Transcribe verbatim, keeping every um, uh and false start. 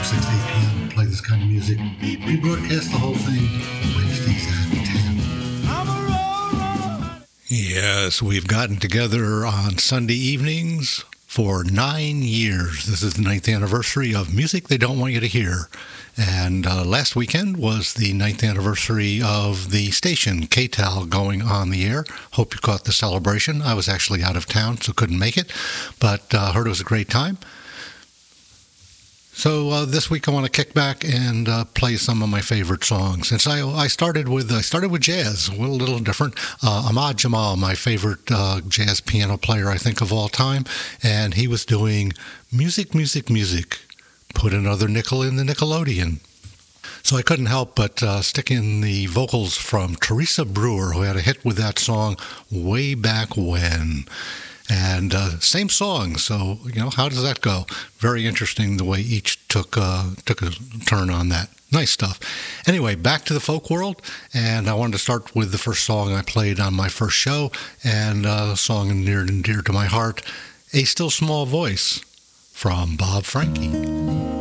six to eight p.m. play this kind of music. Rebroadcast the whole thing Wednesdays at ten. Yes, we've gotten together on Sunday evenings for nine years. This is the ninth anniversary of Music They Don't Want You to Hear. And uh, last weekend was the ninth anniversary of the station, K T A L, going on the air. Hope you caught the celebration. I was actually out of town, so couldn't make it, but uh, heard it was a great time. So uh, this week I want to kick back and uh, play some of my favorite songs. Since I I started with I started with jazz, a little, little different. Uh, Ahmad Jamal, my favorite uh, jazz piano player, I think, of all time, and he was doing music, music, music. Put another nickel in the Nickelodeon. So I couldn't help but uh, stick in the vocals from Teresa Brewer, who had a hit with that song way back when. And uh, same song, so, you know, how does that go? Very interesting the way each took, uh, took a turn on that. Nice stuff. Anyway, back to the folk world, and I wanted to start with the first song I played on my first show, and uh, a song near and dear to my heart, A Still Small Voice, from Bob Franke.